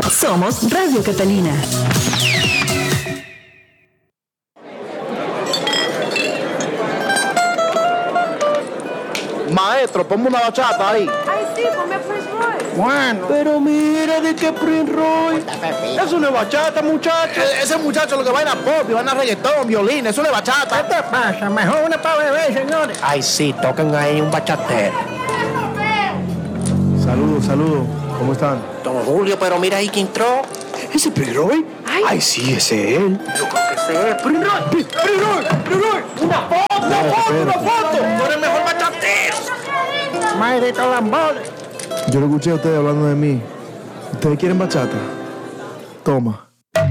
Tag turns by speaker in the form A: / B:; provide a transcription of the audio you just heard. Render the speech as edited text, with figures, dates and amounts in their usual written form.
A: Somos Radio Catalina.
B: Maestro, ponme una bachata ahí.
C: Ay, sí, ponme a Prince Royce.
B: Bueno.
D: Pero mira de qué Prince Royce. Eso no es bachata, muchacho.
B: Ese muchacho lo que baila pop y baila reggaetón, violín, eso no es bachata.
D: ¿Qué te pasa? Mejor una para beber, señores.
E: Ay, sí, toquen ahí un bachatero.
F: Saludos. ¿Cómo están?
E: Don Julio, pero mira ahí que entró.
F: ¿Ese Prince Royce? Ay, sí, ese es él.
E: Yo creo que ese es Prince Royce.
F: ¡Prince Royce! ¡Una foto!
E: Tú eres el mejor bachatero.
D: Maldito lambones.
F: Yo lo escuché a ustedes hablando de mí. ¿Ustedes quieren bachata? Toma.